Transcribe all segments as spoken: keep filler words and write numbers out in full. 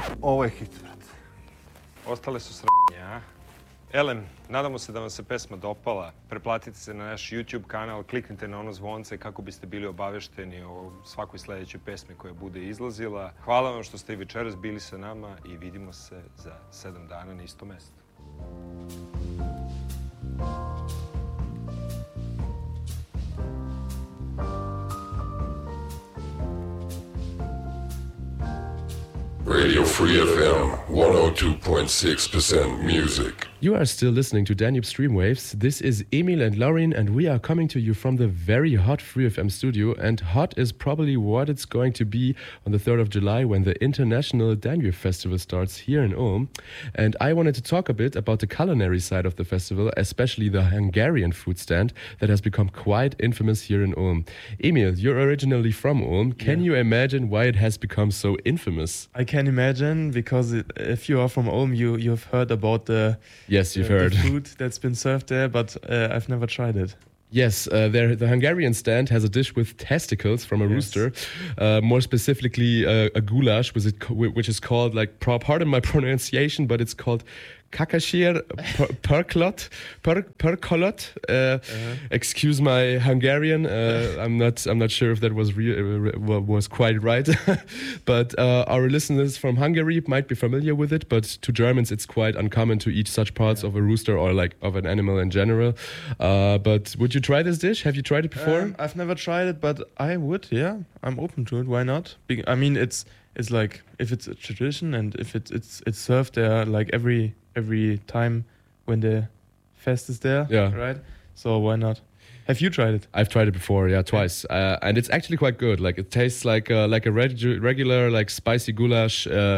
Ovo je hit, brate. Ostale su sranje, a? Elem, nadamo se da vam se pesma dopala. Preplatite se na naš YouTube kanal, kliknite na ono zvonce kako biste bili obavešteni o svakoj sledećoj pesmi koja bude izlazila. Hvala vam što ste i večeras bili sa nama i vidimo se za sedam dana na isto mesto. Radio Free F M, one oh two point six percent music. You are still listening to Danube Streamwaves. This is Emil and Lauren, and we are coming to you from the very hot Free F M studio. And hot is probably what it's going to be on the third of July when the International Danube Festival starts here in Ulm. And I wanted to talk a bit about the culinary side of the festival, especially the Hungarian food stand that has become quite infamous here in Ulm. Emil, you're originally from Ulm. Can yeah. you imagine why it has become so infamous? I can imagine, because it, if you are from Ulm, you, you've heard about the... Yes, you've the, heard. The food that's been served there, but uh, I've never tried it. Yes, uh, there, the Hungarian stand has a dish with testicles from a yes. rooster, uh, more specifically uh, a goulash, which is, which is called, like, pardon my pronunciation, but it's called Kakasir Perkolot. Per, Perkolot. Uh, uh-huh. Excuse my Hungarian. Uh, I'm not. I'm not sure if that was re- uh, was quite right. But uh, our listeners from Hungary might be familiar with it. But to Germans, it's quite uncommon to eat such parts yeah. of a rooster or like of an animal in general. Uh, but would you try this dish? Have you tried it before? Um, I've never tried it, but I would. Yeah, I'm open to it. Why not? Be- I mean, it's it's like if it's a tradition and if it's it's it's served there like every. every time when the fest is there, yeah. right? So why not? Have you tried it? I've tried it before, yeah, twice, uh, and it's actually quite good. Like it tastes like a, like a reg- regular like spicy goulash, uh,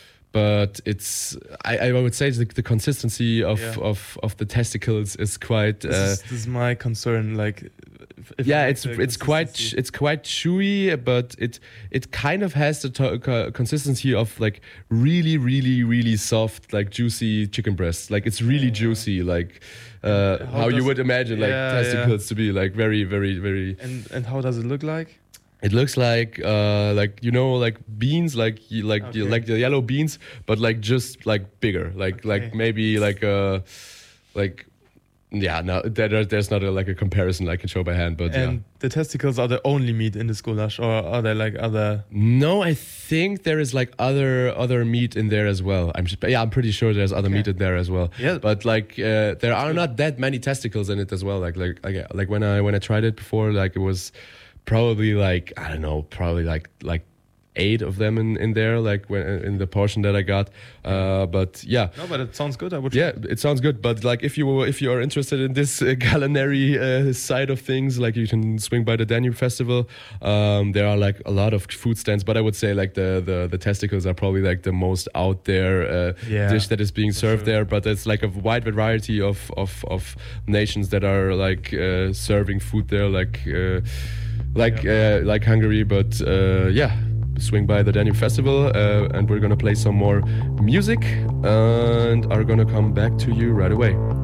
but it's I, I would say the, the consistency of, yeah. of, of the testicles is quite. Uh, this, is, this is my concern, like. If yeah, it's it's quite it's quite chewy, but it it kind of has the to- consistency of like really really really soft like juicy chicken breasts. Like it's really yeah. juicy, like uh, how, how you would imagine like yeah, testicles yeah. to be, like very very very. And and how does it look like? It looks like uh, like you know like beans, like like okay. like the yellow beans, but like just like bigger, like okay. like maybe like uh like. Yeah, no, there, there's not a, like a comparison I can show by hand, but and yeah. the testicles are the only meat in this goulash, or are there like other? No, I think there is like other other meat in there as well. I'm just, yeah, I'm pretty sure there's other okay. meat in there as well. Yeah, but like uh, there are not that many testicles in it as well. Like like like, like when I when I tried it before, like it was probably like I don't know, probably like like. eight of them in, in there, like when in the portion that I got. Uh, but yeah, no, but it sounds good. I would. Yeah, it sounds good. But like if you if you are interested in this uh, culinary uh, side of things, like you can swing by the Danube Festival. Um, there are like a lot of food stands, but I would say like the the, the testicles are probably like the most out there uh, yeah, dish that is being served sure. there. But it's like a wide variety of of, of nations that are like uh, serving food there, like uh, like yeah. uh, like Hungary. But uh, yeah. Swing by the Danube Festival uh, and we're gonna play some more music and are gonna come back to you right away.